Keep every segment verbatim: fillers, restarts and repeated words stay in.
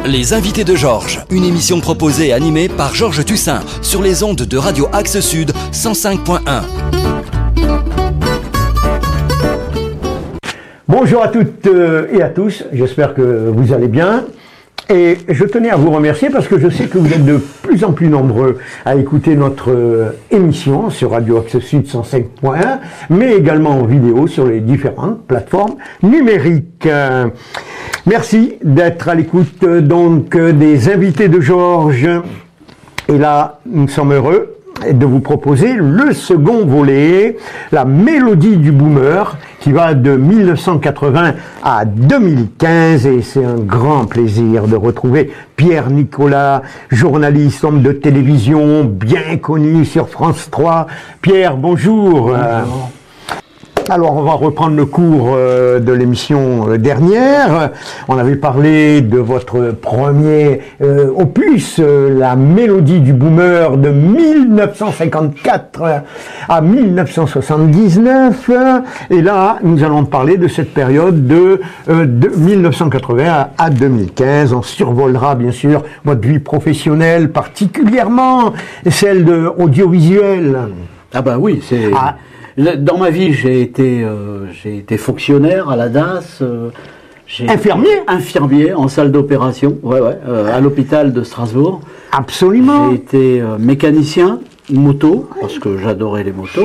Les invités de Georges, une émission proposée et animée par Georges Tussin sur les ondes de Radio Axe Sud cent cinq point un. Bonjour à toutes et à tous, j'espère que vous allez bien. Et je tenais à vous remercier parce que je sais que vous êtes de plus en plus nombreux à écouter notre émission sur Radio Axe Sud cent cinq point un, mais également en vidéo sur les différentes plateformes numériques. Merci d'être à l'écoute donc des invités de Georges. Et là, nous sommes heureux de vous proposer le second volet, la mélodie du boomer, qui va de mille neuf cent quatre-vingts à deux mille quinze, et c'est un grand plaisir de retrouver Pierre Nicolas, journaliste, homme de télévision, bien connu sur France trois. Pierre, bonjour. Bonjour. Alors, on va reprendre le cours euh, de l'émission euh, dernière. On avait parlé de votre premier euh, opus, euh, la mélodie du boomer de mille neuf cent cinquante-quatre à mille neuf cent soixante-dix-neuf. Et là, nous allons parler de cette période de, euh, de mille neuf cent quatre-vingts à deux mille quinze. On survolera, bien sûr, votre vie professionnelle, particulièrement celle de audiovisuel. Ah bah oui, c'est... Ah. Dans ma vie, j'ai été, euh, j'ai été fonctionnaire à la D A S. Euh, infirmier Infirmier en salle d'opération, ouais, ouais, euh, à l'hôpital de Strasbourg. Absolument. J'ai été euh, mécanicien moto, parce que j'adorais les motos.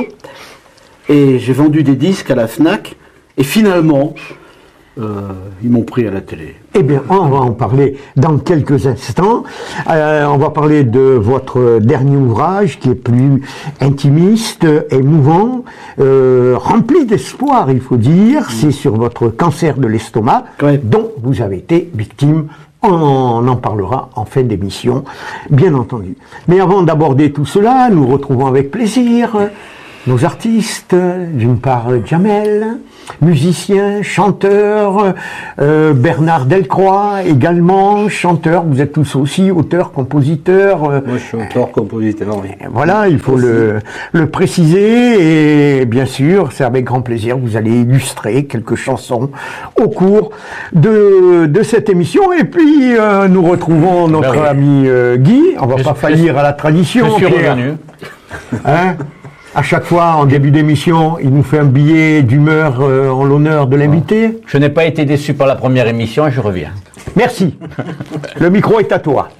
Et j'ai vendu des disques à la Fnac. Et finalement, euh, ils m'ont pris à la télé. Eh bien, on va en parler dans quelques instants. Euh, on va parler de votre dernier ouvrage qui est plus intimiste, émouvant, euh, rempli d'espoir, il faut dire. Mmh. C'est sur votre cancer de l'estomac, ouais, dont vous avez été victime. On en parlera en fin d'émission, bien entendu. Mais avant d'aborder tout cela, nous retrouvons avec plaisir nos artistes. D'une part, Jamel, musicien, chanteur, euh, Bernard Delcroix également, chanteur. Vous êtes tous aussi auteurs, compositeurs. Euh, Moi, je suis auteur, compositeur, oui. Voilà, il faut le, le préciser. Et bien sûr, c'est avec grand plaisir que vous allez illustrer quelques chansons au cours de, de cette émission. Et puis, euh, nous retrouvons notre ben oui. ami euh, Guy. On va je, pas faillir je, à la tradition. Je suis revenu. Hein? À chaque fois, en début d'émission, il nous fait un billet d'humeur euh, en l'honneur de l'invité. Je n'ai pas été déçu par la première émission et je reviens. Merci. Le micro est à toi.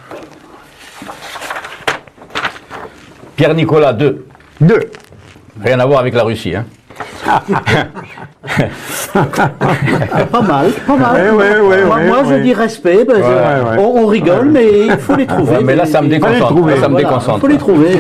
Pierre Nicolas, deux. Deux. Rien à voir avec la Russie, hein. Pas mal, pas mal. Ouais, ouais, ouais, moi, ouais, moi ouais. je dis respect, ben, ouais, je, ouais. On, on rigole, ouais. Mais il faut les trouver. Ouais, mais là, ça me déconcentre. Là, ça me voilà, déconcentre. Il faut les trouver.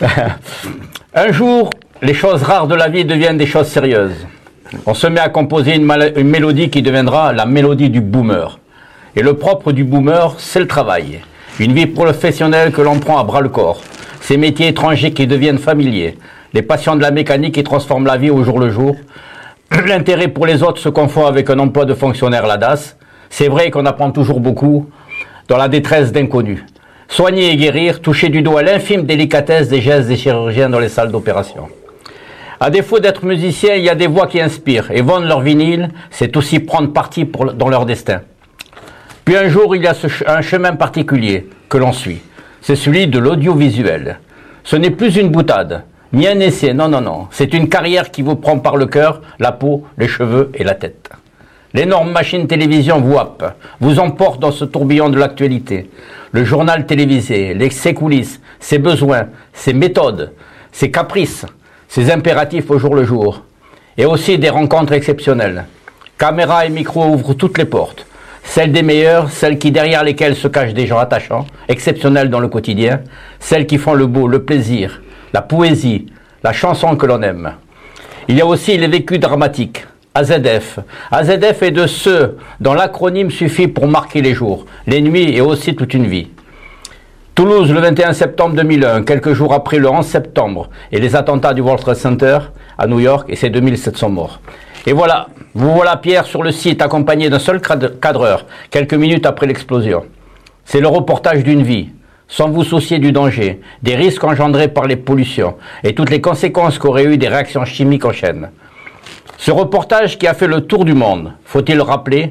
Un jour, les choses rares de la vie deviennent des choses sérieuses. On se met à composer une, une mélodie qui deviendra la mélodie du boomer. Et le propre du boomer, c'est le travail. Une vie professionnelle que l'on prend à bras le corps. Ces métiers étrangers qui deviennent familiers. Les passions de la mécanique qui transforment la vie au jour le jour. L'intérêt pour les autres se confond avec un emploi de fonctionnaire à la D A S. C'est vrai qu'on apprend toujours beaucoup dans la détresse d'inconnus. Soigner et guérir, toucher du doigt l'infime délicatesse des gestes des chirurgiens dans les salles d'opération. À défaut d'être musicien, il y a des voix qui inspirent, et vendre leur vinyle, c'est aussi prendre parti pour, dans leur destin. Puis un jour, il y a ce, un chemin particulier que l'on suit. C'est celui de l'audiovisuel. Ce n'est plus une boutade, ni un essai, non, non, non. C'est une carrière qui vous prend par le cœur, la peau, les cheveux et la tête. L'énorme machine télévision vous happe, vous emporte dans ce tourbillon de l'actualité. Le journal télévisé, les, ses coulisses, ses besoins, ses méthodes, ses caprices, ses impératifs au jour le jour. Et aussi des rencontres exceptionnelles. Caméra et micro ouvrent toutes les portes. Celles des meilleures, celles qui derrière lesquelles se cachent des gens attachants, exceptionnels dans le quotidien, celles qui font le beau, le plaisir, la poésie, la chanson que l'on aime. Il y a aussi les vécus dramatiques. A Z F. A Z F est de ceux dont l'acronyme suffit pour marquer les jours, les nuits et aussi toute une vie. Toulouse, le vingt et un septembre deux mille un, quelques jours après le onze septembre et les attentats du World Trade Center à New York, et ses deux mille sept cents morts. Et voilà, vous voilà Pierre sur le site accompagné d'un seul cadreur, quelques minutes après l'explosion. C'est le reportage d'une vie, sans vous soucier du danger, des risques engendrés par les pollutions et toutes les conséquences qu'auraient eu des réactions chimiques en chaîne. Ce reportage qui a fait le tour du monde, faut-il le rappeler,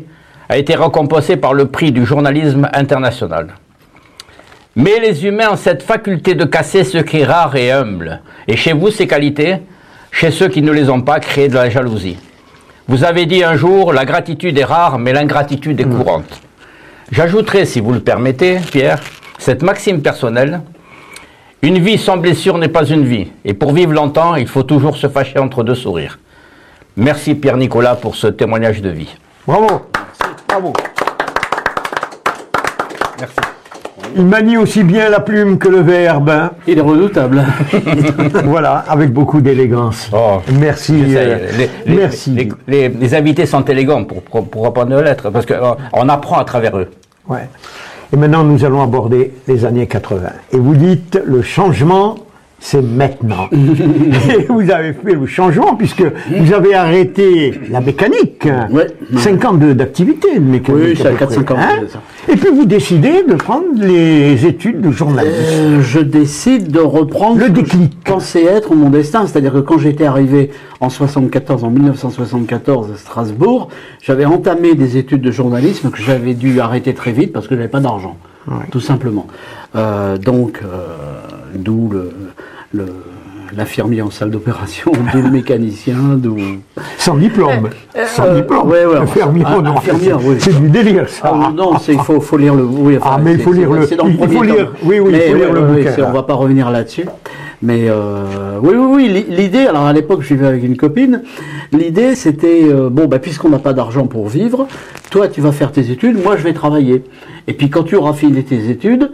a été récompensé par le prix du journalisme international. Mais les humains ont cette faculté de casser ce qui est rare et humble. Et chez vous, ces qualités, chez ceux qui ne les ont pas, créent de la jalousie. Vous avez dit un jour, la gratitude est rare, mais l'ingratitude est courante. J'ajouterai, si vous le permettez, Pierre, cette maxime personnelle. Une vie sans blessure n'est pas une vie. Et pour vivre longtemps, il faut toujours se fâcher entre deux sourires. Merci Pierre-Nicolas pour ce témoignage de vie. Bravo. Bravo. Merci. Il manie aussi bien la plume que le verbe. Hein. Il est redoutable. Voilà, avec beaucoup d'élégance. Oh, merci. Euh, les, les, merci. Les, les, les invités sont élégants pour, pour, pour répondre aux lettres, parce qu'on apprend à travers eux. Ouais. Et maintenant, nous allons aborder les années quatre-vingts. Et vous dites, le changement, c'est maintenant. Et vous avez fait le changement, puisque vous avez arrêté la mécanique. Ouais. cinq ans de- d'activité de mécanique. Oui, c'est à quatre cinq ans, Hein c'est ça. Et puis vous décidez de prendre les études de journalisme. Euh, je décide de reprendre Le ce que déclic. je pensais être mon destin. C'est-à-dire que quand j'étais arrivé en soixante-quatorze, en mille neuf cent soixante-quatorze à Strasbourg, j'avais entamé des études de journalisme que j'avais dû arrêter très vite parce que je n'avais pas d'argent, Ouais. tout simplement. Euh, donc, euh, d'où le, le, l'infirmier en salle d'opération, d'où le mécanicien, d'où... Sans diplôme. Sans euh, diplôme. ouais, ouais, Infirmier, un- non. infirmière, oui. C'est du délire, ça. Ah, non, c'est, il faut, faut lire le. Oui, enfin, Ah, mais il c'est- faut c'est- lire le- c'est dans le il faut premier lire- tome. oui, oui, il Mais faut lire ouais, le ouais, bouquin, c'est- là. on va pas revenir là-dessus. Mais euh, oui, oui, oui. li- L'idée, alors à l'époque, je vivais avec une copine. L'idée, c'était euh, bon, bah, puisqu'on n'a pas d'argent pour vivre, toi, tu vas faire tes études, moi, je vais travailler. Et puis, quand tu auras fini tes études.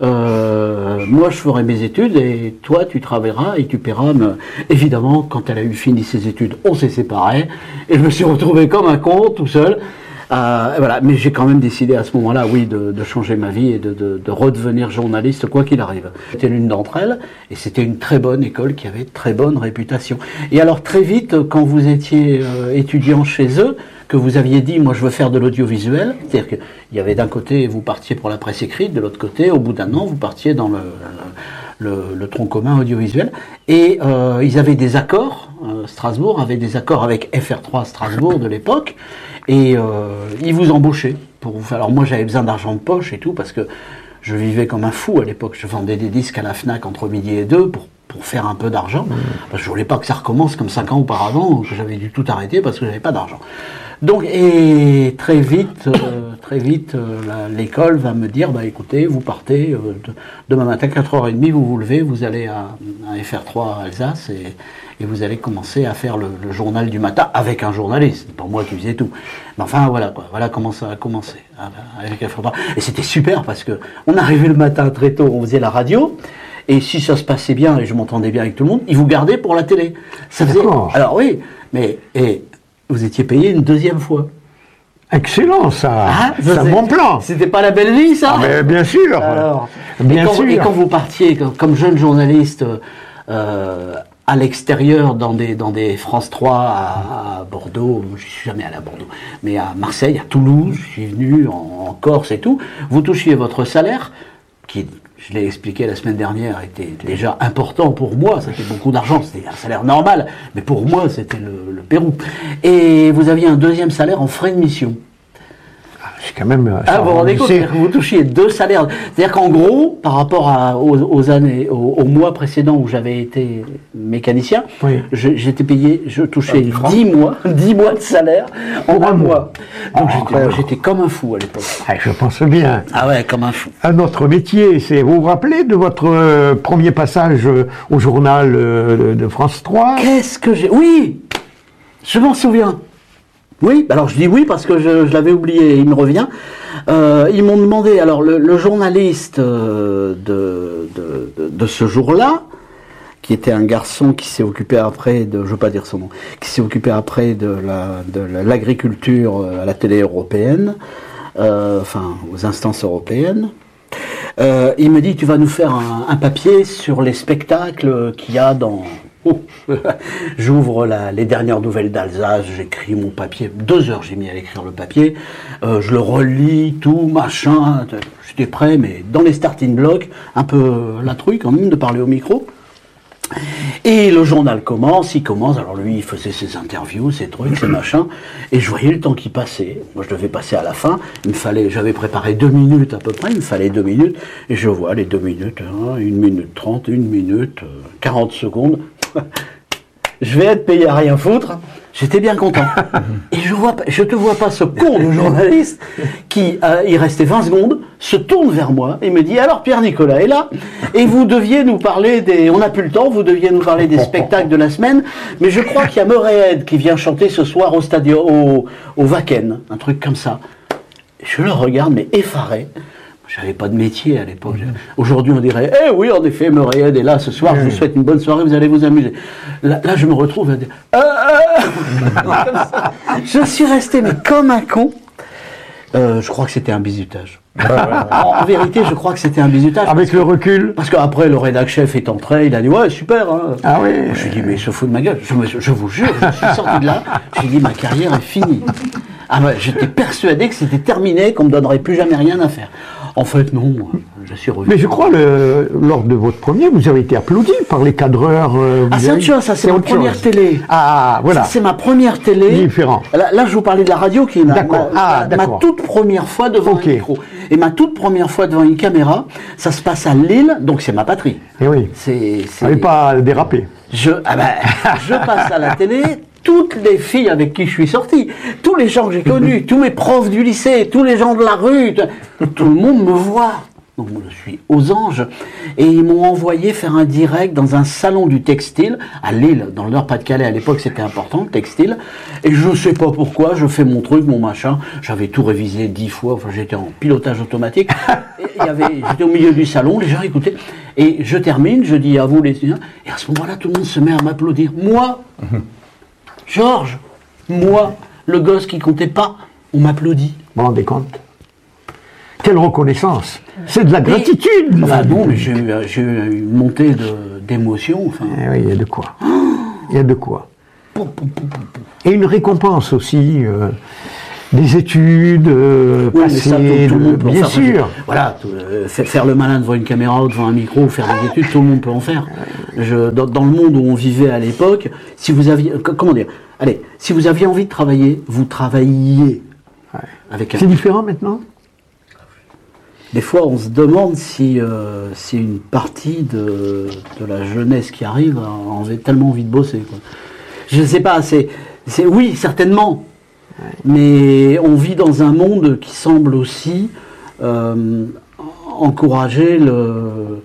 Euh, moi je ferai mes études et toi tu travailleras et tu paieras. Me... Évidemment, quand elle a eu fini ses études, on s'est séparés et je me suis retrouvé comme un con tout seul. Euh, voilà, mais j'ai quand même décidé à ce moment-là, oui, de, de changer ma vie et de, de, de redevenir journaliste quoi qu'il arrive. C'était l'une d'entre elles et c'était une très bonne école qui avait très bonne réputation. Et alors très vite, quand vous étiez euh, étudiant chez eux, que vous aviez dit, moi je veux faire de l'audiovisuel, c'est-à-dire qu'il y avait d'un côté, vous partiez pour la presse écrite, de l'autre côté, au bout d'un an, vous partiez dans le, le, le tronc commun audiovisuel, et euh, ils avaient des accords, euh, Strasbourg avait des accords avec F R trois Strasbourg de l'époque, et euh, ils vous embauchaient. Pour vous... Alors moi j'avais besoin d'argent de poche et tout, parce que je vivais comme un fou à l'époque, je vendais des disques à la FNAC entre midi et deux pour pour faire un peu d'argent. Parce que je voulais pas que ça recommence comme cinq ans auparavant, que j'avais dû tout arrêter parce que j'avais pas d'argent. Donc, et très vite, euh, très vite, euh, la- l'école va me dire, bah écoutez, vous partez, euh, de- demain matin, quatre heures trente, vous vous levez, vous allez à, à F R trois Alsace et, et vous allez commencer à faire le, le journal du matin avec un journaliste. Pas moi qui faisais tout. Mais enfin, voilà quoi, voilà comment ça a commencé avec F R trois. Et c'était super parce que on arrivait le matin très tôt, on faisait la radio. Et si ça se passait bien et je m'entendais bien avec tout le monde, ils vous gardaient pour la télé. Ça faisait... D'accord. Alors oui, mais et vous étiez payé une deuxième fois. Excellent, ça. Ah, c'est ça, un bon plan. C'était pas la belle vie, ça? Ah, mais bien sûr. Alors, Bien et, quand, sûr. et quand vous partiez comme, comme jeune journaliste euh, à l'extérieur dans des dans des France trois à, à Bordeaux, je suis jamais allé à Bordeaux, mais à Marseille, à Toulouse, je suis venu en, en Corse et tout. Vous touchiez votre salaire qui, je l'ai expliqué la semaine dernière, était déjà important pour moi. C'était beaucoup d'argent, c'était un salaire normal, mais pour moi c'était le, le Pérou. Et vous aviez un deuxième salaire en frais de mission. C'est quand même. Ah, ça, vous vous rendez compte, c'est- c'est-à-dire que vous touchiez deux salaires. C'est-à-dire qu'en gros, par rapport à, aux, aux années, aux, aux mois précédents où j'avais été mécanicien, Oui. je- j'étais payé, je touchais dix mois, dix mois de salaire en Pour un un mois. mois. Donc Ah, j'étais, incroyable. j'étais comme un fou à l'époque. Ah, je pense bien. Ah ouais, comme un fou. Un autre métier, c'est. Vous vous rappelez de votre euh, premier passage euh, au journal euh, de France trois? Qu'est-ce que j'ai... Oui, je m'en souviens. Oui, alors je dis oui parce que je, je l'avais oublié, il me revient. Euh, ils m'ont demandé, alors le, le journaliste euh, de, de, de, de ce jour-là, qui était un garçon qui s'est occupé après de, je veux pas dire son nom, qui s'est occupé après de la de la- l'agriculture à la télé européenne, euh, enfin aux instances européennes. Euh, il me dit, tu vas nous faire un, un papier sur les spectacles qu'il y a dans... Oh. J'ouvre la- les dernières nouvelles d'Alsace, j'écris mon papier, deux heures j'ai mis à écrire le papier, euh, je le relis, tout, machin, j'étais prêt, mais dans les starting blocks, un peu la trouille quand même de parler au micro. Et le journal commence, il commence, alors lui il faisait ses interviews, ses trucs, ses machins, et je voyais le temps qui passait. Moi je devais passer à la fin, il me fallait, j'avais préparé deux minutes à peu près, il me fallait deux minutes, et je vois les deux minutes, hein, une minute trente, une minute, euh, quarante secondes. Je vais être payé à rien foutre. J'étais bien content. Et je vois, je te vois pas ce con de journaliste qui, euh, il restait vingt secondes, se tourne vers moi et me dit, alors Pierre-Nicolas est là, et vous deviez nous parler des, on n'a plus le temps, vous deviez nous parler des spectacles de la semaine, mais je crois qu'il y a Murray qui vient chanter ce soir au stadion, au, au Wacken, un truc comme ça. Je le regarde, mais effaré. J'avais pas de métier à l'époque. Mmh. Aujourd'hui, on dirait, eh oui, en effet, Murray est là ce soir, mmh. je vous souhaite une bonne soirée, vous allez vous amuser. Là, là je me retrouve à dire, ah, ah, comme ça. Je suis resté, mais comme un con. Euh, je crois que c'était un bizutage. en, en vérité, je crois que c'était un bizutage. Avec le recul. Parce qu'après, le rédac chef est entré, il a dit, ouais, super. Hein. Ah oui. Je lui ai dit, mais il se fout de ma gueule. Je, me, je vous jure, je suis sorti de là, j'ai dit, ma carrière est finie. Ah, ouais, j'étais persuadé que c'était terminé, qu'on me donnerait plus jamais rien à faire. En fait, non, je suis revenu. Mais je crois, le, lors de votre premier, vous avez été applaudi par les cadreurs. Euh, ah, c'est autre chose, ça, c'est ma première chose. télé. Ah, voilà. Ça, c'est ma première télé. Différent. Là, là, je vous parlais de la radio, qui est ma, ma, ah, ma, ma toute première fois devant okay. un micro. Et ma toute première fois devant une caméra, ça se passe à Lille, donc c'est ma patrie. Et oui. C'est. Vous n'avez pas dérapé. Je, ah ben, je passe à la télé. Toutes les filles avec qui je suis sorti, tous les gens que j'ai connus, tous mes profs du lycée, tous les gens de la rue, tout le monde me voit. Donc je suis aux anges. Et ils m'ont envoyé faire un direct dans un salon du textile, à Lille, dans le Nord-Pas-de-Calais. À l'époque, c'était important, le textile. Et je sais pas pourquoi, je fais mon truc, mon machin. J'avais tout révisé dix fois, enfin j'étais en pilotage automatique. Et il y avait, j'étais au milieu du salon, les gens écoutaient. Et je termine, je dis à vous les étudiants. Et à ce moment-là, tout le monde se met à m'applaudir. Moi Georges, moi, le gosse qui comptait pas, on m'applaudit. Vous vous rendez compte? Quelle reconnaissance! C'est de la gratitude! Mais, enfin non, mais j'ai eu, j'ai eu une montée de, d'émotion. Enfin. Eh oui, il y a de quoi. Il y a de quoi. Et une récompense aussi. Euh, des études, euh, oui, passées, ça, tout, tout le monde peut bien en faire. sûr. Voilà, tout, euh, faire le malin devant une caméra ou devant un micro, faire des études, tout le monde peut en faire. Je, dans, dans le monde où on vivait à l'époque, si vous aviez, comment dire, allez, si vous aviez envie de travailler, vous travailliez. Ouais. Avec un... C'est différent maintenant? Des fois, on se demande si, euh, si une partie de, de la jeunesse qui arrive a, a tellement envie de bosser, quoi. Je ne sais pas, c'est, c'est oui, certainement. Mais on vit dans un monde qui semble aussi euh, encourager le...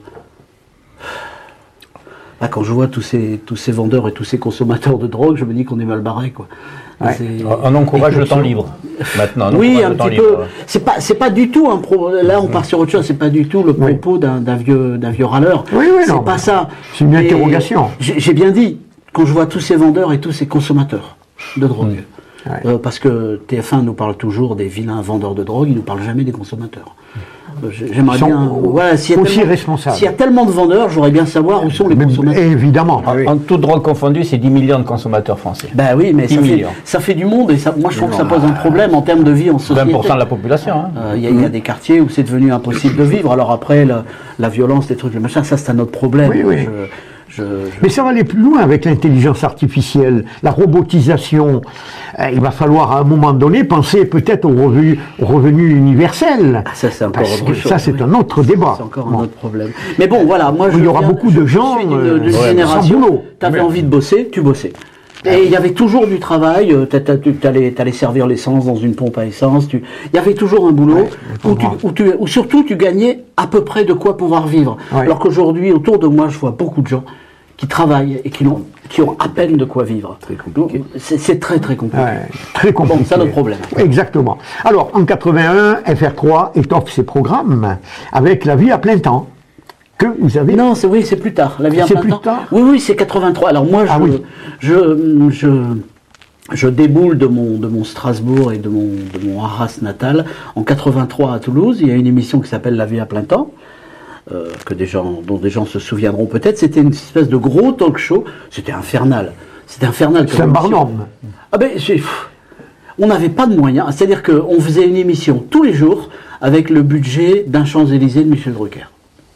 Là, quand je vois tous ces, tous ces vendeurs et tous ces consommateurs de drogue, je me dis qu'on est mal barré, quoi. Ouais. On encourage le temps libre, maintenant. On oui, un petit libre. peu. C'est pas, c'est pas du tout un pro... Là, on part sur autre chose. C'est pas du tout le propos oui. d'un, d'un vieux, d'un vieux râleur. Oui, oui, c'est non, pas ça. C'est une interrogation. J'ai, j'ai bien dit, quand je vois tous ces vendeurs et tous ces consommateurs de drogue. Mmh. Ouais. Euh, parce que T F un nous parle toujours des vilains vendeurs de drogue, il nous parle jamais des consommateurs. Euh, j'aimerais sont bien. Voilà, s'il y a aussi tellement, responsables. S'il y a tellement de vendeurs, j'aurais bien savoir où sont les mais, consommateurs. Évidemment. En, oui. en toute drogue confondue, c'est dix millions de consommateurs français. Ben oui, mais ça fait, ça fait du monde et ça, moi je trouve non, que ça pose un problème en termes de vie en société. vingt pour cent de la population. Il hein. euh, y, mmh. y a des quartiers où c'est devenu impossible de vivre. Alors après, la, la violence, les trucs, le machin, ça c'est un autre problème. Oui, oui. Je, Je, je... Mais ça va aller plus loin avec l'intelligence artificielle, la robotisation. Euh, il va falloir à un moment donné penser peut-être au revenu, au revenu universel. Ah, ça c'est encore autre chose. Ça c'est oui. un autre débat. C'est encore bon. un autre problème. Mais bon, voilà, moi je. Il y aura viens, beaucoup de gens je suis euh, d'une ouais, génération. Tu avais envie de bosser, tu bossais. Et il y avait toujours du travail, tu allais, allais servir l'essence dans une pompe à essence, il y avait toujours un boulot ouais, où, tu, où, tu, où surtout tu gagnais à peu près de quoi pouvoir vivre. Ouais. Alors qu'aujourd'hui, autour de moi, je vois beaucoup de gens qui travaillent et qui ont, qui ont à peine de quoi vivre. Très compliqué. C'est, c'est très très compliqué. Ouais, très compliqué. Bon, c'est notre problème. Exactement. Alors, en quatre-vingt-un, F R trois étoffe ses programmes avec la vie à plein temps. Que vous avez... Non, c'est, oui, c'est plus tard. La vie à c'est plein plus temps. Tard oui, oui, c'est quatre-vingt-trois. Alors moi, je, ah, oui. je, je, je déboule de mon, de mon Strasbourg et de mon, de mon Arras natal en quatre-vingt-trois à Toulouse. Il y a une émission qui s'appelle La vie à plein temps. Euh, que des gens, dont des gens se souviendront peut-être, c'était une espèce de gros talk show, c'était infernal, c'était infernal. C'est un barnum. Ah ben, c'est, pff, on n'avait pas de moyens, c'est-à-dire qu'on faisait une émission tous les jours avec le budget d'un Champs-Élysées de Michel Drucker.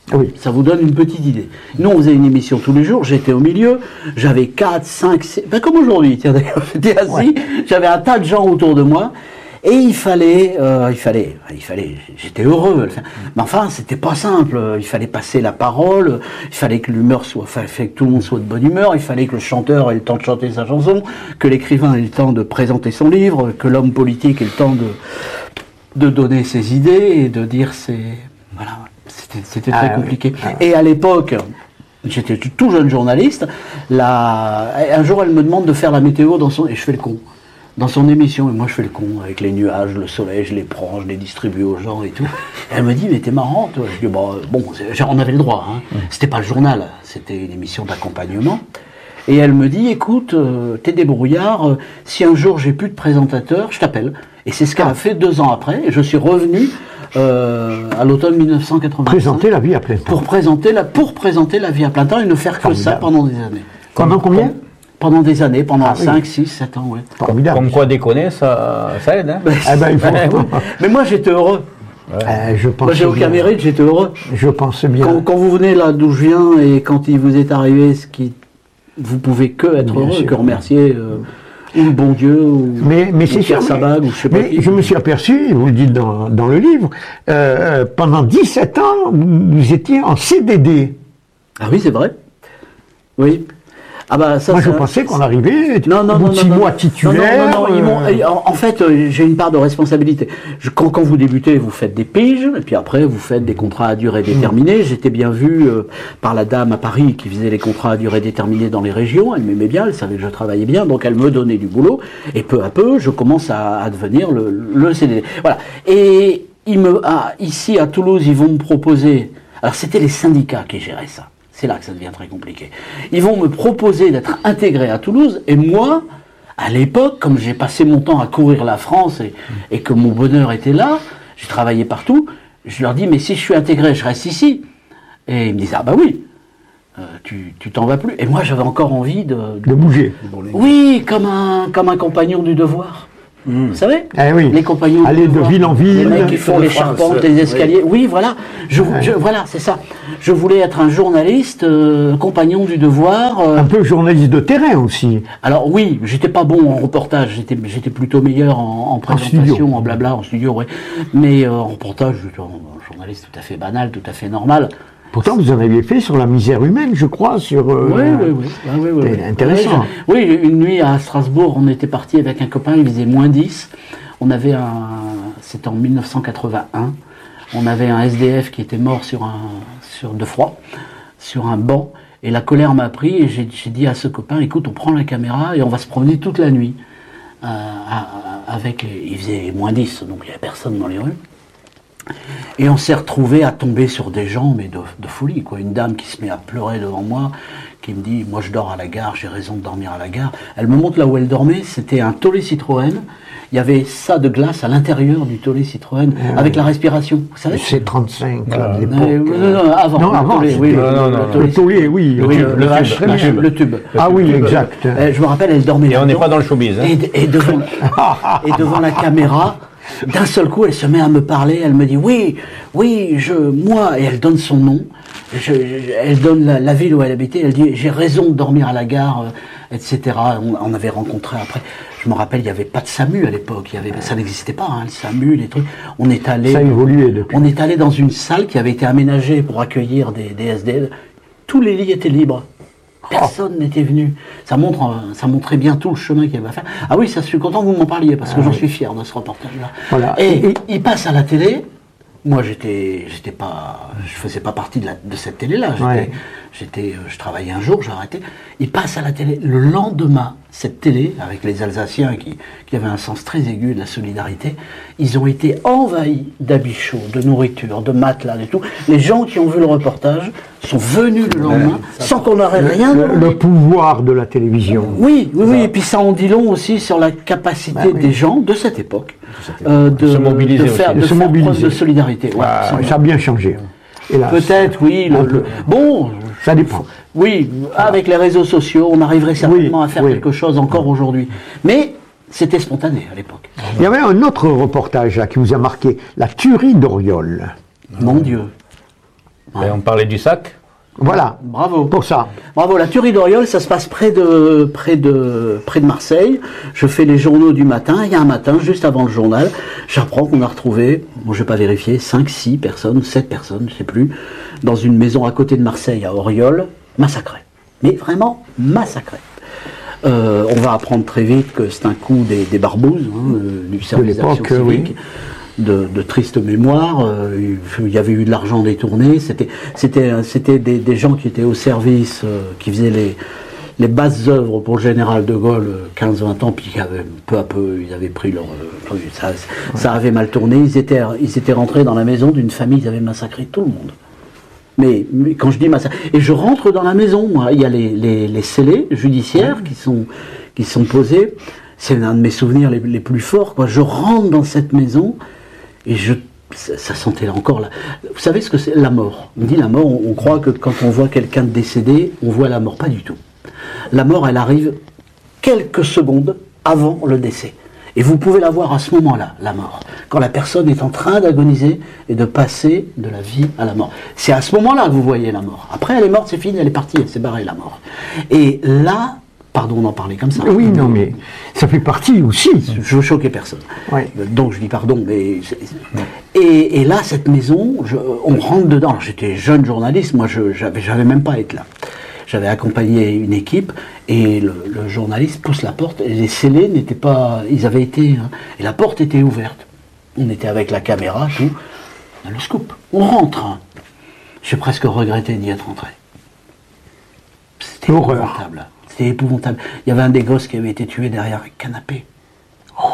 Oui. Ça vous donne une petite idée. Nous, on faisait une émission tous les jours, j'étais au milieu, j'avais quatre, cinq, six, ben comme aujourd'hui, tiens d'ailleurs, j'étais assis, Ouais. j'avais un tas de gens autour de moi, et il fallait, euh, il fallait, il fallait, j'étais heureux, enfin, mais enfin, c'était pas simple, il fallait passer la parole, il fallait que l'humeur soit, enfin, il fallait que tout le monde soit de bonne humeur, il fallait que le chanteur ait le temps de chanter sa chanson, que l'écrivain ait le temps de présenter son livre, que l'homme politique ait le temps de, de donner ses idées et de dire ses, voilà. C'était, c'était très Ah, compliqué. oui. Ah, Et à l'époque, j'étais tout jeune journaliste, la... un jour elle me demande de faire la météo dans son... et je fais le con. Dans son émission, et moi je fais le con, avec les nuages, le soleil, je les prends, je les distribue aux gens et tout. Et elle me dit, mais t'es marrant, toi. Je dis, bon, bon c'est- on avait le droit, hein. C'était pas le journal, c'était une émission d'accompagnement. Et elle me dit, écoute, euh, t'es débrouillard, euh, si un jour j'ai plus de présentateur, je t'appelle. Et c'est ce qu'elle a fait deux ans après, et je suis revenu euh, à l'automne mille neuf cent quatre-vingt-cinq. Présenter la vie à plein temps. Pour présenter, la, pour présenter la vie à plein temps et ne faire que ça Formidable. pendant des années. Pendant combien? Pendant des années, pendant Ah oui. cinq, six, sept ans, ouais. Formidable. Comme quoi déconner, ça, ça aide. Hein. Ah ben, il faut... Oui. Mais moi j'étais heureux. Euh, je pense Moi j'ai aucun bien. mérite, j'étais heureux. Je pense bien. Quand, quand vous venez là d'où je viens et quand il vous est arrivé ce qui. Vous pouvez que être Bien heureux, sûr. que remercier euh, ou le bon Dieu, ou, Mais, mais ou c'est Pierre sûr. Sabag, ou je sais pas Mais qui. je me suis aperçu, vous le dites dans, dans le livre, euh, pendant dix-sept ans, vous étiez en C D D. Ah oui, c'est vrai. Oui. Ah bah ça. Moi, je ça- pensais qu'on arrivait Non, non, au bout non, de non, six non, mois non. titulaires. Non, non, non, ils m'ont- euh, en, en fait, euh, j'ai une part de responsabilité. Je- quand, quand vous débutez, vous faites des piges, et puis après, vous faites des contrats à durée déterminée. J'étais bien vu euh, par la dame à Paris qui faisait les contrats à durée déterminée dans les régions. Elle m'aimait bien, elle savait que je travaillais bien, donc elle me donnait du boulot. Et peu à peu, je commence à, à devenir le, le C D D. Voilà. Et il me, ah, ici, à Toulouse, ils vont me proposer... Alors, c'était les syndicats qui géraient ça. C'est là que ça devient très compliqué. Ils vont me proposer d'être intégré à Toulouse, et moi, à l'époque, comme j'ai passé mon temps à courir la France et, et que mon bonheur était là, j'ai travaillé partout, je leur dis, mais si je suis intégré, je reste ici. Et ils me disent, ah bah oui, euh, tu tu t'en vas plus. Et moi, j'avais encore envie de... de bouger. Oui, comme un, comme un compagnon du devoir. Vous savez Eh oui. Les compagnons du Aller de devoir. ville en ville. Les mecs qui font Tour de les France, charpentes, euh, les escaliers. Oui, voilà. Je, je- voilà, c'est ça. Je voulais être un journaliste, euh, compagnon du devoir. euh, Un peu journaliste de terrain aussi. alors oui, j'étais pas bon en reportage, j'étais j'étais plutôt meilleur en, en présentation, studio. en blabla, en studio, ouais. Mais euh, en reportage, j'étais un journaliste tout à fait banal, tout à fait normal. Pourtant, vous en aviez fait sur la misère humaine, je crois, sur... euh, Oui, oui, oui. Ah, oui, oui, c'était oui. intéressant. Oui, je- oui, une nuit à Strasbourg, on était parti avec un copain, il faisait moins dix. On avait un... C'était en mille neuf cent quatre-vingt-un. On avait un S D F qui était mort sur un, sur, de froid, sur un banc. Et la colère m'a pris et j'ai j'ai dit à ce copain, écoute, on prend la caméra et on va se promener toute la nuit. Euh, à- à- avec, il faisait moins dix, donc il n'y avait personne dans les rues. Et on s'est retrouvé à tomber sur des gens, mais de, de folie, quoi. Une dame qui se met à pleurer devant moi, qui me dit, moi je dors à la gare, j'ai raison de dormir à la gare. Elle me montre là où elle dormait, c'était un Tollé Citroën. Il y avait ça de glace à l'intérieur du Tollé Citroën, avec la respiration, vous savez. C trente-cinq, là, de Euh, l'époque. non, non, avant. Non, le avant, Tollé, c'était- oui, Non, non, non, non. Le Tollé, oui. Oui, le- le, le le H, H, très bien. tube, le tube. Ah oui, exact. Euh, je me rappelle, elle dormait Et on n'est là-dedans. pas dans le showbiz. Hein. Et, et devant, et devant la caméra, d'un seul coup, elle se met à me parler. Elle me dit oui, oui, je, moi, et elle donne son nom. Je, je- elle donne la, la ville où elle habitait. Elle dit j'ai raison de dormir à la gare, euh, et cetera. On, on avait rencontré après. Je me rappelle, il n'y avait pas de SAMU à l'époque. Il y avait, ça n'existait pas, hein, le SAMU, les trucs. On est allé. Ça a évolué depuis. On est allé dans une salle qui avait été aménagée pour accueillir des, des S D F. Tous les lits étaient libres. Personne n'était venu. Ça montre, euh, ça montrait bien tout le chemin qu'il y avait à faire. Ah oui, ça, je suis content que vous m'en parliez parce que j'en suis fier de ce reportage-là. Voilà. Et, Et- il passe à la télé. Moi, j'étais, j'étais pas, je faisais pas partie de, la, de cette télé-là. J'étais, Ouais. j'étais, euh, je travaillais un jour, j'ai arrêté. Il passe à la télé. Le lendemain, cette télé, avec les Alsaciens qui, qui avaient un sens très aigu de la solidarité, ils ont été envahis d'habits chauds, de nourriture, de matelas et tout. Les gens qui ont vu le reportage sont venus le lendemain sans qu'on leur ait rien Le, demandé. le pouvoir de la télévision. Oui, oui, oui, et puis ça en dit long aussi sur la capacité Bah oui. des gens de cette époque euh, de, se mobiliser de faire, aussi. de De se faire mobiliser. preuve de solidarité. Ouais, Ah, absolument. ça a bien changé. Hélas. Peut-être, oui. Le, Un le- peu. bon, Ça dépend. oui, avec les réseaux sociaux, on arriverait certainement Oui, à faire oui. quelque chose encore aujourd'hui. Mais c'était spontané à l'époque. Il y avait un autre reportage là, qui vous a marqué, la tuerie d'Oriol. Mon Dieu. Et on parlait du sac. Voilà, Bravo. pour ça. Bravo, la tuerie d'Oriol, ça se passe près de, près de, près de Marseille. Je fais les journaux du matin. Il y a un matin, juste avant le journal, j'apprends qu'on a retrouvé, bon, je vais pas vérifier, cinq, six personnes, sept personnes, je sais plus, dans une maison à côté de Marseille, à Oriol, massacrées. Mais vraiment massacrées. Euh, on va apprendre très vite que c'est un coup des, des barbouzes, hein, euh, du service d'action l'époque, civique. oui. De, de triste mémoire, euh, il y avait eu de l'argent détourné, c'était c'était c'était des, des gens qui étaient au service, euh, qui faisaient les les basses œuvres pour le général de Gaulle, quinze vingt ans, puis qui avaient, peu à peu, ils avaient pris leur euh, ça, ça avait mal tourné, ils étaient ils étaient rentrés dans la maison d'une famille, ils avaient massacré tout le monde. Mais, mais quand je dis massacre, et je rentre dans la maison, moi, il y a les les, les scellés judiciaires qui sont qui sont posés, c'est un de mes souvenirs les, les plus forts, quoi. Je rentre dans cette maison. Et je, ça, ça sentait là encore là. Vous savez ce que c'est la mort? On dit la mort, on, on croit que quand on voit quelqu'un de décédé, on voit la mort. Pas du tout. La mort, elle arrive quelques secondes avant le décès. Et vous pouvez la voir à ce moment-là, la mort. Quand la personne est en train d'agoniser et de passer de la vie à la mort. C'est à ce moment-là que vous voyez la mort. Après, elle est morte, c'est fini, elle est partie, elle s'est barrée, la mort. Et là, pardon d'en parler comme ça. Oui, non, mais ça fait partie aussi. Je veux choquer personne. Ouais. Donc je dis pardon, mais... Et, et là, cette maison, je, on rentre dedans. Alors, j'étais jeune journaliste, moi je j'avais, j'avais même pas à être là. J'avais accompagné une équipe et le, le journaliste pousse la porte et les scellés n'étaient pas... Ils avaient été... Hein, et la porte était ouverte. On était avec la caméra, tout. On a le scoop. On rentre. Hein. J'ai presque regretté d'y être rentré. C'était L'horreur. épouvantable. C'était épouvantable. Il y avait un des gosses qui avait été tué derrière un canapé. Oh.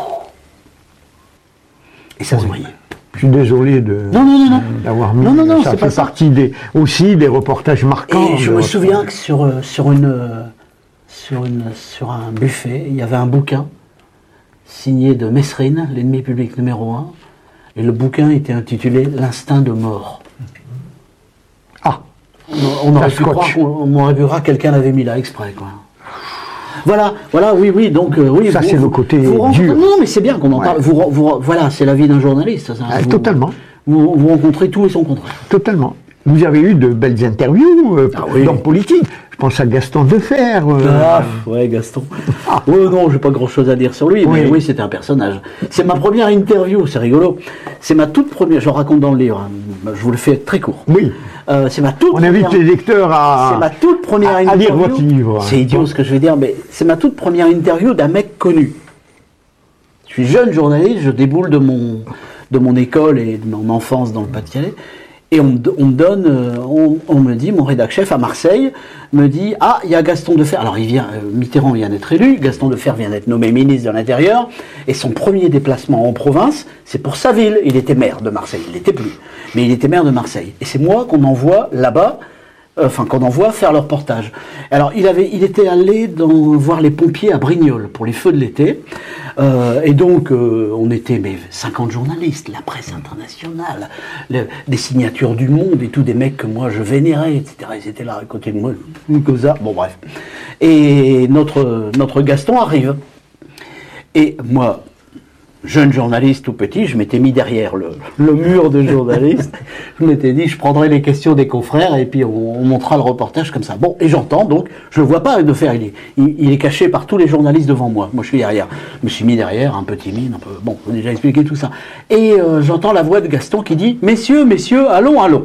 Et ça se voyait. Je suis désolé de Non, non, non, non. d'avoir mis. Non, non, non, ça c'est fait pas ça. partie des, aussi des reportages marquants. Et je de me votre- souviens que sur, euh, sur, une, euh, sur, une, sur un buffet, il y avait un bouquin signé de Mesrine, l'ennemi public numéro un. Et le bouquin était intitulé L'instinct de mort. Ah, On, on aurait Ça pu scotche. croire qu'on on aurait pu croire que quelqu'un l'avait mis là exprès, quoi. Voilà, voilà, oui, oui, donc euh, oui. Ça, vous- c'est le vous- côté vous rencontrez- dur. Non, mais c'est bien qu'on en Ouais. parle. Vous, vous- voilà, c'est la vie d'un journaliste. Ça, Ah, vous- totalement. Vous, vous rencontrez tout et son contraire. totalement. Vous avez eu de belles interviews euh, Ah oui. dans politique. Je pense à Gaston Defer. euh, Ah, ouais, Gaston. Oh non, j'ai pas grand chose à dire sur lui, mais Oui. oui, c'était un personnage. C'est ma première interview, c'est rigolo. C'est ma toute première, je raconte dans le livre, hein. Je vous le fais très court. Oui. Euh, c'est ma toute On première. invite les lecteurs C'est ma à. toute première à- à interview. lire votre livre. C'est idiot ce que je vais dire, mais c'est ma toute première interview d'un mec connu. Je suis jeune journaliste, je déboule de mon, de mon école et de mon enfance dans le Pas-de-Calais. Et on, me do- on me donne, euh, on, on me dit, mon rédac chef à Marseille me dit, ah, il y a Gaston Defer. Alors il vient, euh, Mitterrand vient d'être élu, Gaston Defer vient d'être nommé ministre de l'Intérieur, et son premier déplacement en province, c'est pour sa ville. Il était maire de Marseille, il n'était plus, mais il était maire de Marseille. Et c'est moi qu'on envoie là-bas, euh, enfin qu'on envoie faire le reportage. Alors il avait, il était allé dans, voir les pompiers à Brignoles pour les feux de l'été, euh, et donc euh, on était mais cinquante journalistes, la presse internationale, le- des signatures du Monde et tout, des mecs que moi je vénérais, et cetera. Ils étaient là à côté de moi, comme ça. Bon bref. Et notre notre Gaston arrive. Et moi, jeune journaliste tout petit, je m'étais mis derrière le, le mur de journaliste. Je m'étais dit, je prendrai les questions des confrères et puis on, on montera le reportage comme ça. Bon, et j'entends donc, je ne vois pas de faire, il est, il, il est caché par tous les journalistes devant moi. Moi, je suis derrière. Je me suis mis derrière, un peu timide, un peu. Bon, on a déjà expliqué tout ça. Et euh, j'entends la voix de Gaston qui dit, messieurs, messieurs, allons, allons.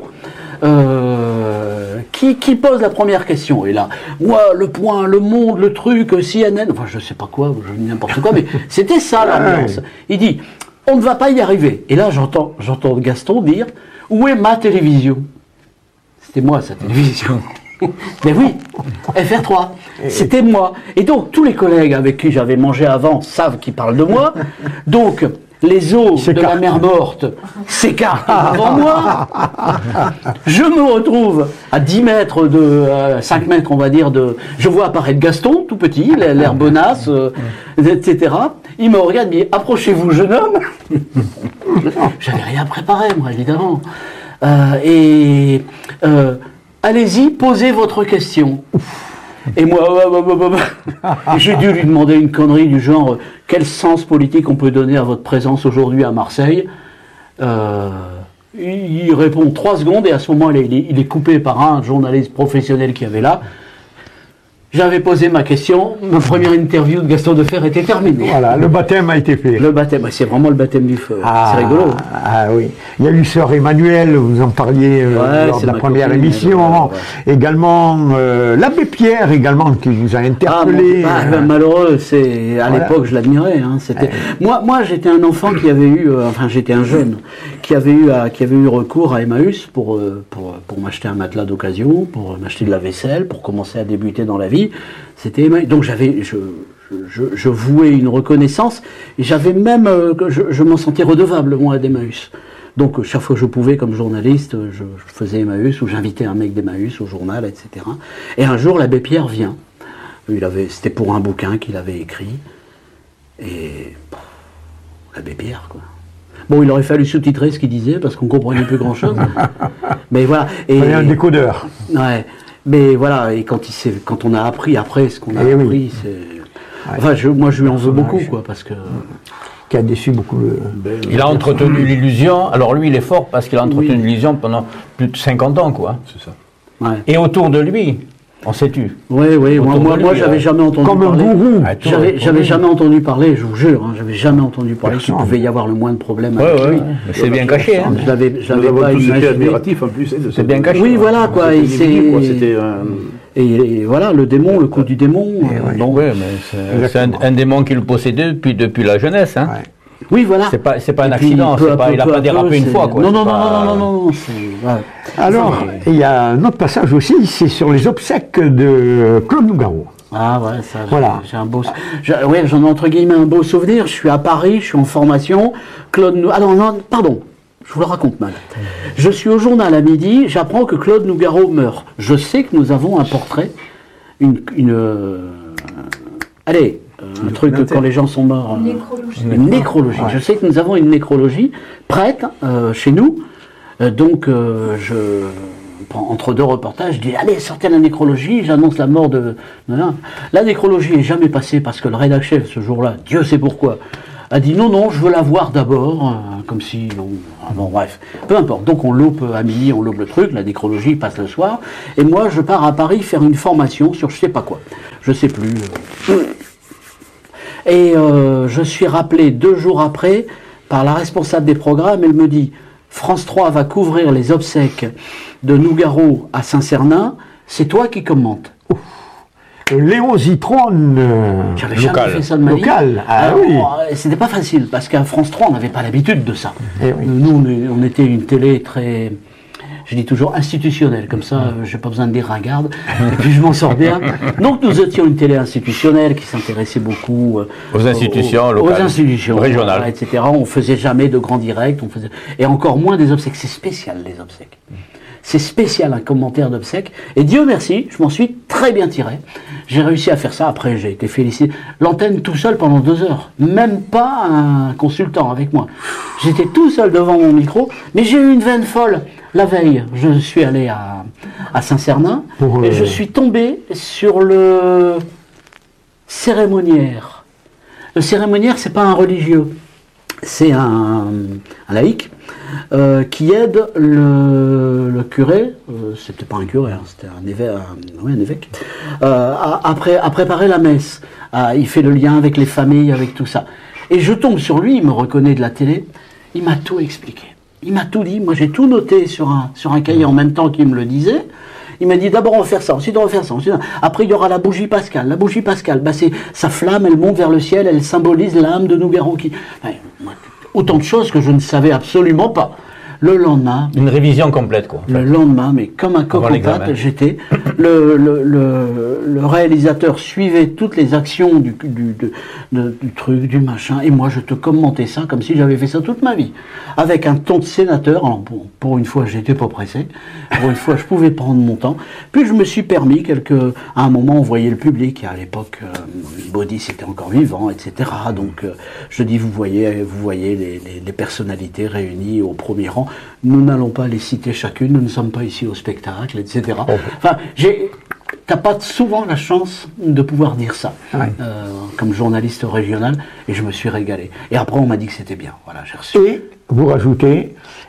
Euh, qui, qui pose la première question? Et là, moi, le Point, le Monde, le truc, C N N, enfin, je sais pas quoi, je dis n'importe quoi, mais c'était ça l'ambiance. Il dit, on ne va pas y arriver. Et là, j'entends, j'entends Gaston dire, où est ma télévision? C'était moi, sa télévision. Mais oui, F R trois, c'était moi. Et donc, tous les collègues avec qui j'avais mangé avant savent qu'ils parlent de moi. Donc, les eaux de la mer morte s'écartent devant moi. Je me retrouve à dix mètres de, euh, cinq mètres, on va dire, de. Je vois apparaître Gaston, tout petit, l'air bonasse, euh, et cetera. Il me regarde, il dit, approchez-vous, jeune homme. J'avais rien préparé, moi, évidemment. Euh, et euh, allez-y, posez votre question. Et moi, j'ai dû lui demander une connerie du genre, quel sens politique on peut donner à votre présence aujourd'hui à Marseille? euh, Il, il répond trois secondes et à ce moment, il est, il est coupé par un journaliste professionnel qui avait là. J'avais posé ma question, ma première interview de Gaston Defferre était terminée. Voilà, le baptême a été fait. Le baptême, c'est vraiment le baptême du feu. Ah, c'est rigolo. Ah oui. Il y a eu Sœur Emmanuel, vous en parliez euh, Ouais, lors de la ma première copine, émission. ouais, ouais. Également, euh, l'abbé Pierre, également, qui vous a Ah, interpellé. mon, ah, ben, malheureux, c'est, à Voilà. l'époque, je l'admirais. Hein, c'était, moi, moi, j'étais un enfant qui avait eu, euh, enfin, j'étais un jeune, qui avait eu, à- qui avait eu recours à Emmaüs pour, euh, pour, pour m'acheter un matelas d'occasion, pour m'acheter de la vaisselle, pour commencer à débuter dans la vie. C'était Emmaüs. Donc j'avais, je, je, je vouais une reconnaissance et j'avais même, euh, que je, je m'en sentais redevable, moi, d'Emmaüs. Donc chaque fois que je pouvais, comme journaliste, je, je faisais Emmaüs ou j'invitais un mec d'Emmaüs au journal, et cetera. Et un jour, l'abbé Pierre vient. Il avait, c'était pour un bouquin qu'il avait écrit. Et pff, l'abbé Pierre, quoi. Bon, il aurait fallu sous-titrer ce qu'il disait parce qu'on comprenait plus grand-chose. Mais voilà. Et Il y a un décodeur. ouais. Mais voilà. Et quand il s'est, quand on a appris après ce qu'on a Eh oui. appris, c'est. Enfin, je, moi, je lui en veux beaucoup, quoi, parce que. Qui a déçu beaucoup le. Il a entretenu l'illusion. Alors lui, il est fort parce qu'il a entretenu Oui. l'illusion pendant plus de cinquante ans, quoi. C'est ça. Ouais. Et autour de lui, on sait tu. Oui, oui. Moi, Autour moi, de moi, lui, j'avais ouais. jamais entendu Comme un parler. gourou. Ah, toi, J'avais, autour j'avais de lui. jamais entendu parler, je vous jure, hein, j'avais jamais entendu parler qu'il Personne. pouvait y avoir le moins de problèmes Ouais, avec ouais, lui. ouais. Mais c'est bien caché, hein. Je l'avais, je Nous l'avais avons pas tous été imaginé. admiratifs en plus. hein, de cette- bien caché. Oui, voilà, quoi. C'était Et une individu, quoi, c'est- C'était un. Et, et voilà, le démon, le coup du démon. euh, bon. Oui, mais c'est, c'est un, Exactement. un démon qui le possédait depuis, depuis la jeunesse. Hein. Ouais. Oui, voilà. C'est pas, c'est pas un Et puis, accident, peu c'est à pas, peu, il n'a peu pas à dérapé peu, une c'est- fois. Quoi. Non, C'est non, non, pas- non, non, non, non, c'est. ouais. Alors, il y a un autre passage aussi, c'est sur les obsèques de Claude Nougaro. Ah ouais, ça, j'ai- Voilà. j'ai un beau, j'ai- ouais, j'en ai entre guillemets un beau souvenir. Je suis à Paris, je suis en formation. Claude, Nou- ah non, non, pardon, je vous le raconte mal. Je suis au journal à midi, j'apprends que Claude Nougaro meurt. Je sais que nous avons un portrait, une, une, euh, allez, euh, un truc que quand les gens sont morts, euh, Nécrologie. une nécrologie. Je sais que nous avons une nécrologie prête euh, chez nous. Euh, donc, euh, je, entre deux reportages, je dis allez, sortez la nécrologie, j'annonce la mort de. Non, non. La nécrologie est jamais passée parce que le rédac chef, ce jour-là, Dieu sait pourquoi, a dit non, non, je veux la voir d'abord, euh, comme si. Non, ah bon, bref, peu importe. Donc, on loupe à midi, on loupe le truc, la nécrologie passe le soir, et moi, je pars à Paris faire une formation sur je sais pas quoi. Je sais plus. euh, Et euh, je suis rappelé deux jours après par la responsable des programmes. Elle me dit France trois va couvrir les obsèques de Nougaro à Saint-Cernin. C'est toi qui commentes. Léon Zitrone, euh, J'avais Local. jamais fait ça de ma vie. Local, ah Alors, oui. euh, C'était pas facile parce qu'à France trois, on n'avait pas l'habitude de ça. Eh oui. Nous, on, est- on était une télé très. Je dis toujours institutionnelle, comme ça, euh, j'ai pas besoin de dire ringarde, et puis je m'en sors bien. Donc nous étions une télé institutionnelle qui s'intéressait beaucoup euh, Aux institutions aux, locales, aux institutions régionales. voilà, et cetera. On faisait jamais de grands directs, on faisait et encore moins des obsèques. C'est spécial les obsèques. C'est spécial un commentaire d'obsèques. Et Dieu merci, je m'en suis très bien tiré. J'ai réussi à faire ça. Après, j'ai été félicité. L'antenne tout seul pendant deux heures. Même pas un consultant avec moi. J'étais tout seul devant mon micro, mais j'ai eu une veine folle. La veille, je suis allé à, à Saint-Cernin Pour, et euh, je suis tombé sur le cérémoniaire. Le cérémoniaire, c'est pas un religieux, c'est un, un laïc euh, qui aide le, le curé, euh, c'était pas un curé, hein, c'était un évêque, un, oui, un évêque euh, à, à pré- à préparer la messe. À- il fait le lien avec les familles, avec tout ça. Et je tombe sur lui, il me reconnaît de la télé, il m'a tout expliqué. Il m'a tout dit, moi j'ai tout noté sur un, sur un cahier en même temps qu'il me le disait. Il m'a dit d'abord on va faire ça, ensuite on va faire ça, ensuite après il y aura la bougie pascale. La bougie pascale, bah c'est sa flamme, elle monte vers le ciel, elle symbolise l'âme de Nougaro qui. Enfin, moi, autant de choses que je ne savais absolument pas. Le lendemain, Une révision complète, quoi. le lendemain, mais comme un coq Avant en l'examen. pâte, j'étais. Le, le, le, le réalisateur suivait toutes les actions du, du, de- de- du truc, du machin, et moi je te commentais ça comme si j'avais fait ça toute ma vie. Avec un ton de sénateur. Alors bon, pour une fois, j'étais pas pressé. Pour une fois, je pouvais prendre mon temps. Puis je me suis permis quelques. À un moment, on voyait le public, et à l'époque, euh, Baudis était encore vivant, et cetera. Donc euh, je dis, vous voyez, vous voyez les, les, les personnalités réunies au premier rang. Nous n'allons pas les citer chacune, nous ne sommes pas ici au spectacle, et cetera. Enfin, j'ai, t'as pas souvent la chance de pouvoir dire ça, Ouais. euh, comme journaliste régional, et je me suis régalé. Et après, on m'a dit que c'était bien. Voilà, j'ai reçu. Et vous rajoutez,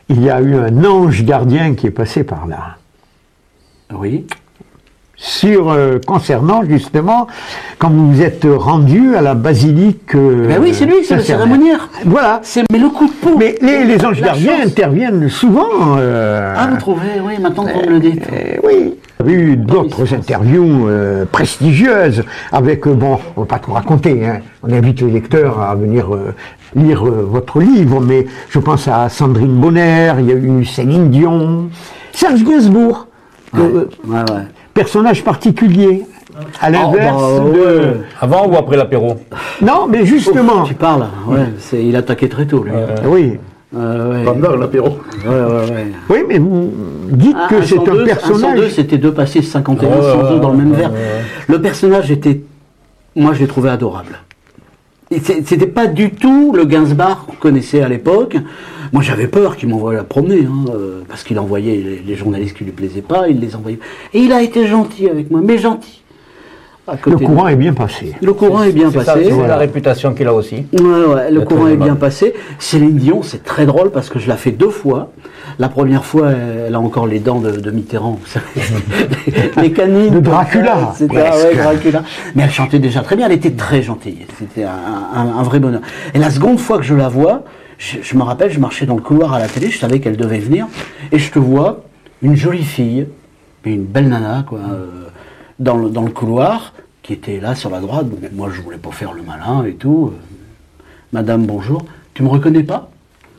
il y a eu un ange gardien qui est passé par là. Oui. Sur, euh, concernant justement, quand vous vous êtes rendu à la basilique. Euh, ben oui, c'est lui, c'est le cérémoniaire. Voilà. C'est, mais le coup de peau. Mais les, les anges gardiens chance. interviennent souvent. Euh, ah, vous trouvez, oui, maintenant que vous me le dites. Euh, oui. Il y a eu d'autres interviews euh, prestigieuses avec, euh, bon, on ne va pas tout raconter, hein. On invite les lecteurs à venir euh, lire euh, votre livre, mais je pense à Sandrine Bonner, il y a eu Céline Dion, Serge Gainsbourg, ouais, euh, ouais, ouais. personnage particulier, à l'inverse oh, bah, de... ouais. Avant ou après l'apéro? Non, mais justement... Oh, tu parles, ouais, c'est, il attaquait très tôt, lui. Euh, oui. Euh, ouais. Pendant l'apéro. Ouais, ouais, ouais. Oui, mais vous dites Ah, que c'est un un personnage... cent deux, c'était deux pastis cinquante et un, ouais, cent deux ouais, dans le même ouais, verre. ouais, ouais. Le personnage était... Moi, je l'ai trouvé adorable. Et c'était pas du tout le Gainsbourg qu'on connaissait à l'époque. Moi, j'avais peur qu'il m'envoie la promener, hein, euh, parce qu'il envoyait les, les journalistes qui lui plaisaient pas, il les envoyait. Et il a été gentil avec moi, mais gentil. Le courant est bien passé. Le courant est bien C'est passé. ça, c'est la réputation qu'il a aussi. Ouais, ouais, le D'être courant est aimable. bien passé. Céline Dion, c'est très drôle parce que je l'ai fait deux fois. La première fois, elle a encore les dents de, de Mitterrand, vous savez. les canines. De Dracula. C'était ouais, Dracula. Mais elle chantait déjà très bien, elle était très gentille. C'était un, un, un vrai bonheur. Et la seconde fois que je la vois, je, je me rappelle, je marchais dans le couloir à la télé, je savais qu'elle devait venir, et je te vois, une jolie fille, une belle nana, quoi, euh, dans, le, dans le couloir, qui était là sur la droite. Moi, je voulais pas faire le malin et tout. Madame, bonjour. Tu me reconnais pas?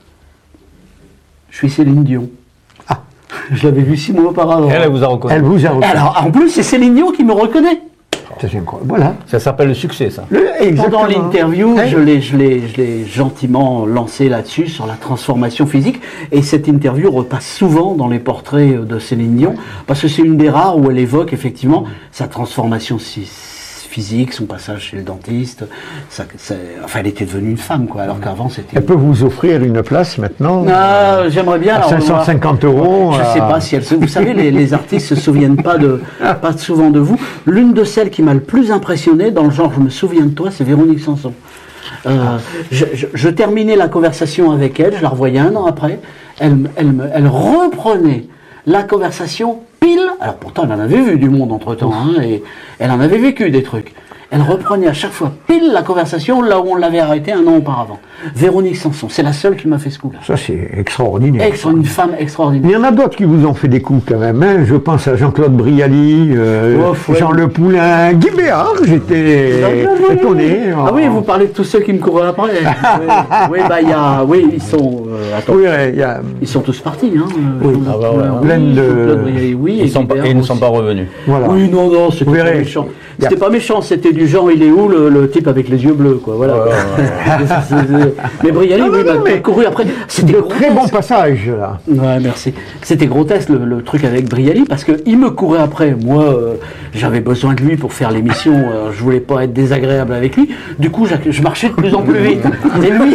Je suis Céline Dion. Ah, je l'avais vu six mois auparavant. Elle, elle vous a reconnu. Elle vous a reconnu. Alors, en plus, c'est Céline Dion qui me reconnaît. C'est incroyable. Voilà. Ça s'appelle le succès, ça. Le, Pendant l'interview, hein? je l'ai, je l'ai, je l'ai gentiment lancé là-dessus, sur la transformation physique. Et cette interview repasse souvent dans les portraits de Céline Dion, parce que c'est une des rares où elle évoque effectivement sa transformation physique, son passage chez le dentiste. Ça, ça, enfin, elle était devenue une femme, quoi, alors qu'avant c'était. Elle peut vous offrir une place maintenant. Ah, j'aimerais bien. À cinq cent cinquante euros. Je ne euh... sais pas si elle se. Vous savez, les, les artistes se souviennent pas de, pas souvent de vous. L'une de celles qui m'a le plus impressionné dans le genre je me souviens de toi, c'est Véronique Sanson. Euh, je, je, je terminais la conversation avec elle, je la revoyais un an après. Elle, elle, me, elle reprenait la conversation pile. Alors pourtant, elle en avait vu du monde entre temps, hein, et elle en avait vécu des trucs. Elle reprenait à chaque fois pile la conversation là où on l'avait arrêté un an auparavant. Véronique Sanson, c'est la seule qui m'a fait ce coup-là. Ça, c'est extraordinaire. Ex, une femme extraordinaire. Il y en a d'autres qui vous ont fait des coups quand même. Hein. Je pense à Jean-Claude Brialy, euh, Ouf, ouais. Jean Le Poulain, Guy Béard. J'étais étonné. Ah oui, vous parlez de tous ceux qui me couraient après. oui, oui, bah il y a, oui, ils sont, euh, attends, Oui, ouais, y a... ils sont tous partis, hein. Oui, euh, ah bah ouais, oui, plein de- Jean-Claude Brialy, oui, Ils, sont pas, et ils ne sont pas revenus. Voilà. Oui, non, non, c'était Vous pas verrez. méchant. Y a- C'était pas méchant, c'était du genre, il est où le, le type avec les yeux bleus, quoi. Voilà. Ouais, ouais, C'est- c'est- mais Brialy, Non, oui, non, non, m'a mais couru après. C'était De très bons grotesque. passages, là. Ouais, merci. C'était grotesque le, le truc avec Brialy parce que il me courait après. Moi, euh, j'avais besoin de lui pour faire l'émission. Euh, je voulais pas être désagréable avec lui. Du coup, je, je marchais de plus en plus vite. Et lui,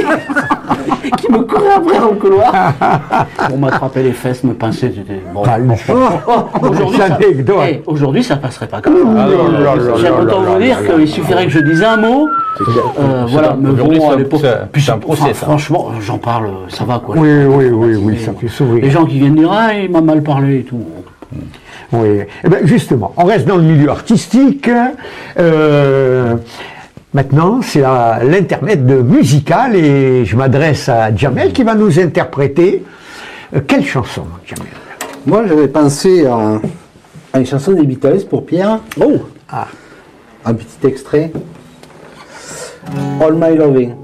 qui me courait après dans le couloir pour m'attraper les fesses, me pincer. C'était bon. Ah, le- Oh, aujourd'hui, ça, Anecdote. hey, aujourd'hui, ça passerait pas comme ça. Ah, là, là, là, J'aime là, autant là, vous là, dire là, qu'il suffirait que je dise un mot. Euh, voilà, mais Aujourd'hui, bon, à c'est un- l'époque. c'est un- Puis c'est un enfin, procès, ça. franchement, j'en parle, ça va quoi. Oui, oui, oui, oui, ça fait sourire. Les gens qui viennent dire ah il m'a mal parlé et tout. Oui. Eh ben, justement, on reste dans le milieu artistique. Euh, maintenant, c'est la- l'intermède musical et je m'adresse à Jamel qui va nous interpréter. euh, quelle chanson, Jamel? Moi, j'avais pensé à, à une chanson des Beatles pour Pierre. Oh Ah. Un petit extrait. All My Loving.